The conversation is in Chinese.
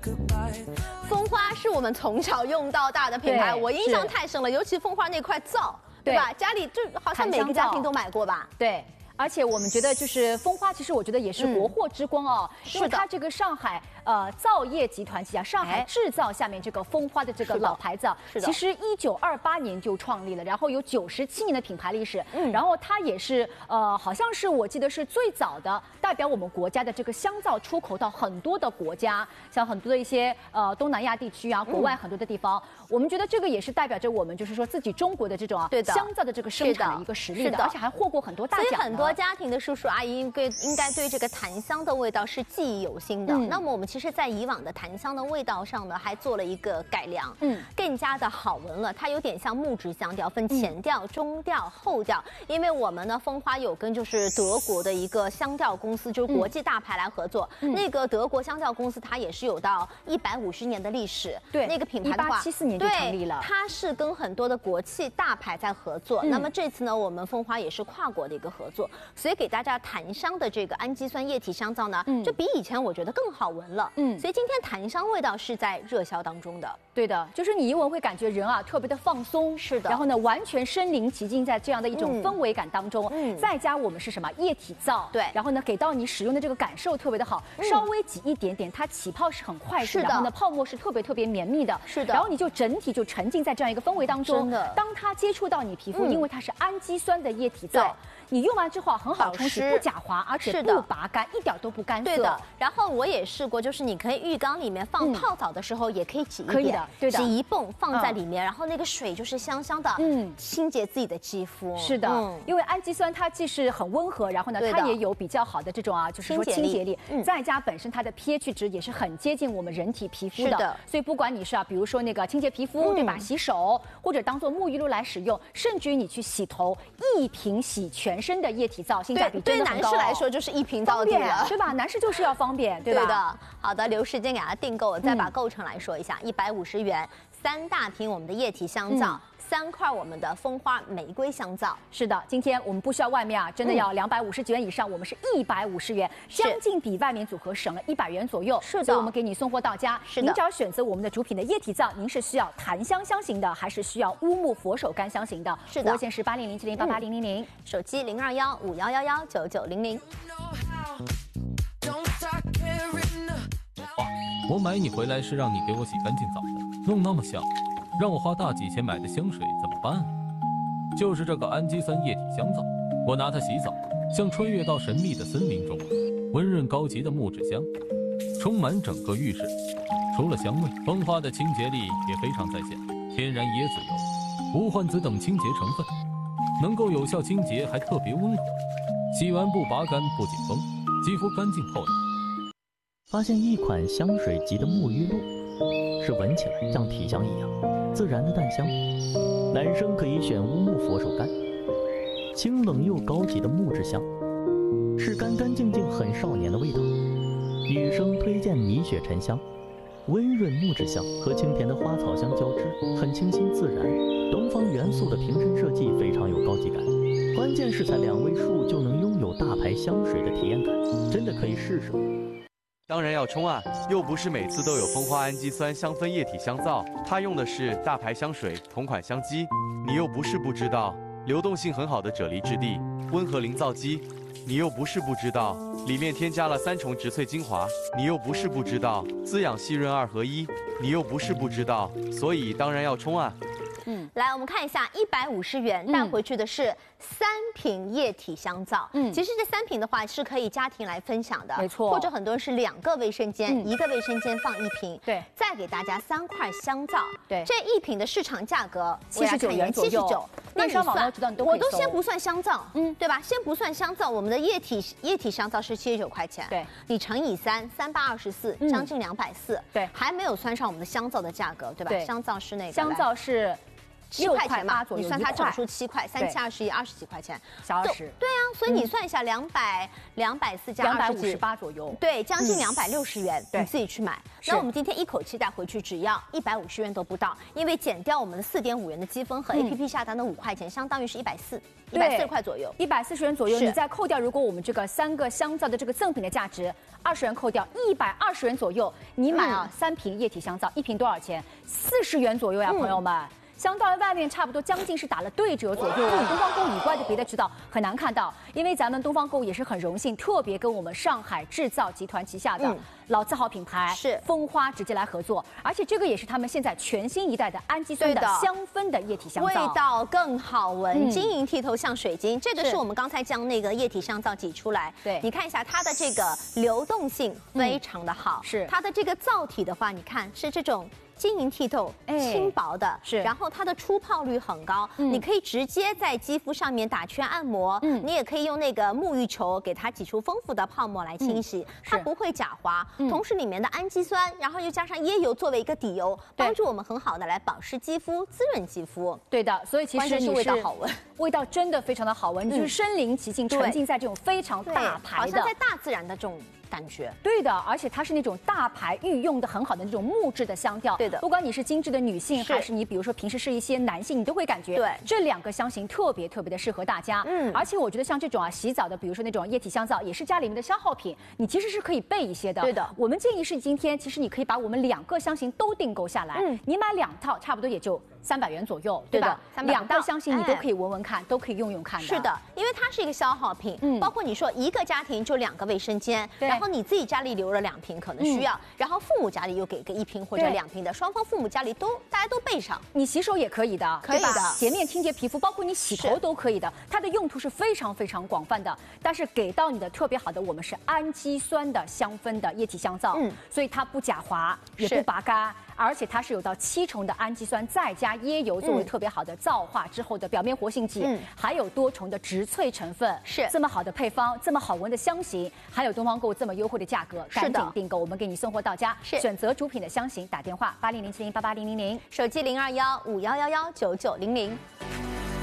蜂花是我们从小用到大的品牌，我印象太深了，尤其蜂花那块皂，对吧？家里就好像每个家庭都买过吧？ 对。 而且我们觉得，就是蜂花，其实我觉得也是国货之光哦，因为它这个上海造业集团旗下上海制造下面这个蜂花的这个老牌子，其实1928年就创立了，然后有97年的品牌历史，然后它也是好像是我记得是最早的代表我们国家的这个香皂出口到很多的国家，像很多的一些东南亚地区啊，国外很多的地方，我们觉得这个也是代表着我们就是说自己中国的这种香皂的这个生产的一个实力的，而且还获过很多大奖。 很多家庭的叔叔阿姨应该对这个檀香的味道是记忆犹新的。那么我们其实，在以往的檀香的味道上呢，还做了一个改良，更加的好闻了。它有点像木质香调，分前调、中调、后调。因为我们呢，蜂花有跟就是德国的一个香调公司，就是国际大牌来合作。那个德国香调公司，它也是有到150年的历史。对，那个品牌的话 ，1874年就成立了。 它是跟很多的国际大牌在合作。那么这次呢，我们蜂花也是跨国的一个合作。 所以给大家檀香的这个氨基酸液体香皂呢，就比以前我觉得更好闻了。所以今天檀香味道是在热销当中的。 对的，就是你一闻会感觉人啊特别的放松，是的。然后呢，完全身临其境在这样的一种氛围感当中。再加我们是什么液体皂？对。然后呢，给到你使用的这个感受特别的好，稍微挤一点点，它起泡是很快速，然后呢泡沫是特别绵密的。是的。然后你就整体就沉浸在这样一个氛围当中。真的。当它接触到你皮肤，因为它是氨基酸的液体皂。 你用完之后很好冲洗，不假滑，而且不拔干，一点都不干涩。对的。然后我也试过，就是你可以浴缸里面放泡澡的时候，也可以挤一点，可以的，对的，挤一泵放在里面，然后那个水就是香香的，清洁自己的肌肤。是的，因为氨基酸它既是很温和，然后呢，它也有比较好的这种就是说清洁力，再加本身它的 pH 值也是很接近我们人体皮肤的，所以不管你是比如说那个清洁皮肤，对吧？洗手或者当做沐浴露来使用，甚至于你去洗头，一瓶洗全身的液体皂，性价比真的很高。对男士来说就是一瓶到底了，对吧？男士就是要方便，对吧？对的。好的，留时间给大家订购，我再把构成来说一下，150元，3大瓶我们的液体香皂。3块我们的蜂花玫瑰香皂，是的，今天我们不需要外面啊，真的要250元以上，我们是150元，将近比外面组合省了100元左右。是的，所以我们给你送货到家。是的，您只要选择我们的主品的液体皂，您是需要檀香香型的，还是需要乌木佛手柑香型的？是的，热线是8007088000，手机0215111990。 我买你回来是让你给我洗干净澡的，弄那么香。 让我花大几千买的香水怎么办？就是这个氨基酸液体香皂，我拿它洗澡，像穿越到神秘的森林中，温润高级的木质香，充满整个浴室。除了香味，蜂花的清洁力也非常在线，天然椰子油、无患子等清洁成分，能够有效清洁，还特别温和。洗完不拔干不紧绷，肌肤干净透亮。 发现一款香水级的沐浴露，是闻起来像体香一样。 自然的淡香，男生可以选乌木佛手柑，清冷又高级的木质香，是干干净净很少年的味道。女生推荐米雪沉香，温润木质香和清甜的花草香交织，很清新自然。东方元素的瓶身设计非常有高级感，关键是才2位数就能拥有大牌香水的体验感，真的可以试试。 当然要冲啊！又不是每次都有蜂花氨基酸香氛液体香皂，它用的是大牌香水同款香基。你又不是不知道，流动性很好的啫喱质地，温和零皂基。你又不是不知道，里面添加了3重植萃精华。你又不是不知道，滋养细润2合1。你又不是不知道，所以当然要冲啊！ 来，我们看一下150元带回去的是3瓶液体香皂。其实这3瓶的话是可以家庭来分享的，没错。或者很多人是2个卫生间，1个卫生间放1瓶，对。再给大家3块香皂，对。这1瓶的市场价格 79元左右，79。那你算， 我都先不算香皂，对吧？先不算香皂，我们的液体香皂是79块钱，对。你乘以3，3×8=24，将近240，对。还没有算上我们的香皂的价格，对吧？香皂是那个， 香皂是。 7块钱嘛左右， 你算它整数7块，3、7、21，20几块钱， 小20。 对啊，所以你算一下，240加 258左右， 对，将近260元，你自己去买。那我们今天一口气带回去，只要150元都不到，因为减掉我们的4.5元的积分和 APP 下单的5块钱，相当于是140块左右 ，140元左右。你再扣掉，如果我们这个3个香皂的这个赠品的价值，20元扣掉，120元左右，你买啊3瓶液体香皂，1瓶多少钱？40元左右呀，朋友们。相当于外面差不多将近是打了对折左右。东方购以外的别的渠道很难看到，因为咱们东方购也是很荣幸，特别跟我们上海制造集团旗下的老字号品牌是蜂花直接来合作，而且这个也是他们现在全新一代的氨基酸的香氛的液体香皂， 味道更好闻，晶莹剔透像水晶。这个是我们刚才将那个液体香皂挤出来， 对， 你看一下它的这个流动性非常的好， 是它的这个皂体的话，你看是这种。晶莹剔透、轻薄的， 是， 然后它的出泡率很高，你可以直接在肌肤上面打圈按摩，你也可以用那个沐浴球给它挤出丰富的泡沫来清洗，它不会假滑，同时里面的氨基酸，然后又加上椰油作为一个底油，帮助我们很好的来保湿肌肤、滋润肌肤。 对的，所以其实你味道好闻， 味道真的非常的好闻，你就是身临其境，沉浸在这种非常大牌的， 好像在大自然的这种感觉。 对的，而且它是那种大牌御用的很好的那种木质的香调。 对的， 不管你是精致的女性，还是你比如说平时是一些男性，你都会感觉这2个香型特别的适合大家。而且我觉得像这种啊洗澡的，比如说那种液体香皂，也是家里面的消耗品，你其实是可以备一些的。 对的， 我们建议是今天其实你可以把我们2个香型都订购下来，你买2套差不多也就300元左右，对吧？2个香型你都可以闻闻看，都可以用看的。 是的，因为它是一个消耗品，包括你说一个家庭就2个卫生间，然后你自己家里留了2瓶可能需要，然后父母家里又给个1瓶或者2瓶的，双方父母家里大家都备上。 你洗手也可以的， 可以的， 洁面清洁皮肤，包括你洗头都可以的。它的用途是非常广泛的，但是给到你的特别好的，我们是氨基酸的香氛的液体香皂，所以它不假滑，也不拔干。而且它是有到7重的氨基酸，再加椰油作为特别好的皂化之后的表面活性剂，还有多重的植萃成分， 是这么好的配方，这么好闻的香型，还有东方购这么优惠的价格，赶紧订购，我们给你送货到家。选择主品的香型，打电话8007088000， 手机0215119900。